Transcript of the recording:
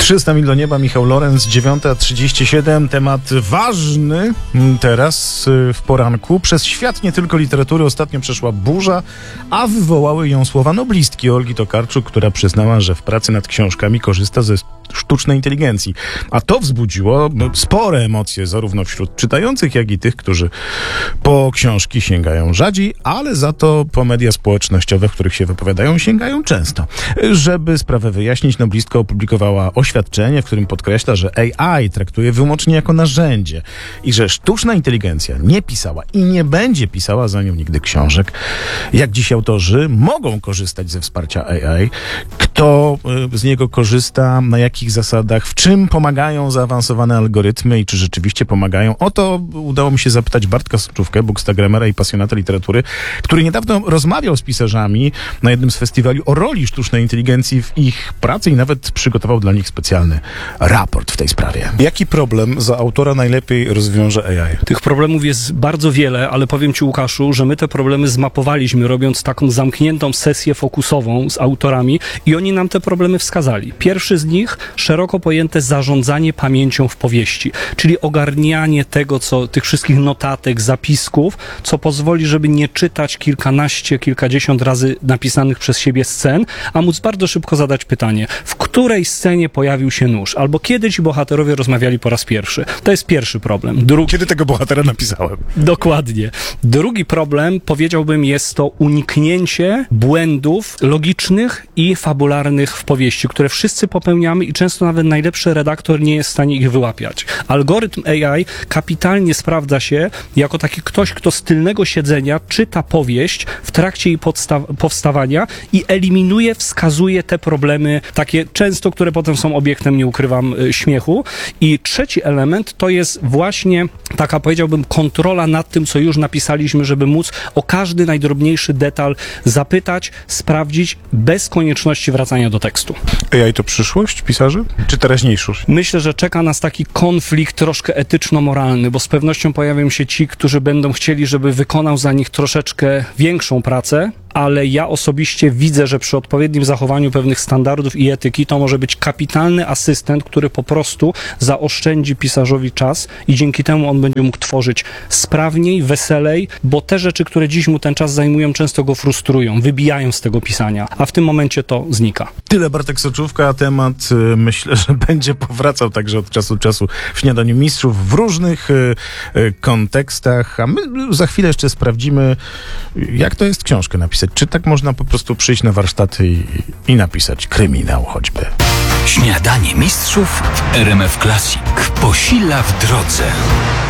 300 mil do nieba, Michał Lorenz, 9:37. Temat ważny teraz w poranku. Przez świat nie tylko literatury ostatnio przeszła burza, a wywołały ją słowa noblistki Olgi Tokarczuk, która przyznała, że w pracy nad książkami korzysta ze sztucznej inteligencji. A to wzbudziło spore emocje zarówno wśród czytających, jak i tych, którzy po książki sięgają rzadziej, ale za to po media społecznościowe, w których się wypowiadają, sięgają często. Żeby sprawę wyjaśnić, noblistka opublikowała oświadczenie, w którym podkreśla, że AI traktuje wyłącznie jako narzędzie i że sztuczna inteligencja nie pisała i nie będzie pisała za nią nigdy książek. Jak dziś autorzy mogą korzystać ze wsparcia AI? Kto z niego korzysta? Na jakich zasadach? W czym pomagają zaawansowane algorytmy i czy rzeczywiście pomagają? O to udało mi się zapytać Bartka Soczówkę, bookstagramera i pasjonata literatury, który niedawno rozmawiał z pisarzami na jednym z festiwali o roli sztucznej inteligencji w ich pracy i nawet przygotował dla nich specjalny raport w tej sprawie. Jaki problem za autora najlepiej rozwiąże AI? Tych problemów jest bardzo wiele, ale powiem Ci, Łukaszu, że my te problemy zmapowaliśmy, robiąc taką zamkniętą sesję fokusową z autorami i oni nam te problemy wskazali. Pierwszy z nich, szeroko pojęte zarządzanie pamięcią w powieści, czyli ogarnianie tego, tych wszystkich notatek, zapisków, co pozwoli, żeby nie czytać kilkanaście, kilkadziesiąt razy napisanych przez siebie scen, a móc bardzo szybko zadać pytanie, w której scenie pojawił się nóż, albo kiedy ci bohaterowie rozmawiali po raz pierwszy. To jest pierwszy problem. Kiedy tego bohatera napisałem? Dokładnie. Drugi problem, powiedziałbym, jest to uniknięcie błędów logicznych i fabularnych w powieści, które wszyscy popełniamy i często nawet najlepszy redaktor nie jest w stanie ich wyłapiać. Algorytm AI kapitalnie sprawdza się jako taki ktoś, kto z tylnego siedzenia czyta powieść w trakcie jej powstawania i eliminuje, wskazuje te problemy, takie często, które potem są obiektem, nie ukrywam, śmiechu. I trzeci element to jest właśnie taka, powiedziałbym, kontrola nad tym, co już napisaliśmy, żeby móc o każdy najdrobniejszy detal zapytać, sprawdzić, bez konieczności wracania do tekstu. AI to przyszłość pisarzy? Czy teraźniejszość? Myślę, że czeka nas taki konflikt troszkę etyczno-moralny, bo z pewnością pojawią się ci, którzy będą chcieli, żeby wykonał za nich troszeczkę większą pracę, ale ja osobiście widzę, że przy odpowiednim zachowaniu pewnych standardów i etyki to może być kapitalny asystent, który po prostu zaoszczędzi pisarzowi czas i dzięki temu on będzie mógł tworzyć sprawniej, weselej, bo te rzeczy, które dziś mu ten czas zajmują, często go frustrują, wybijają z tego pisania, a w tym momencie to znika. Tyle Bartek Soczówka, a temat myślę, że będzie powracał także od czasu do czasu w Śniadaniu Mistrzów w różnych kontekstach, a my za chwilę jeszcze sprawdzimy, jak to jest książkę napisać. Czy tak można po prostu przyjść na warsztaty i napisać kryminał choćby? Śniadanie Mistrzów w RMF Classic. Posila w drodze.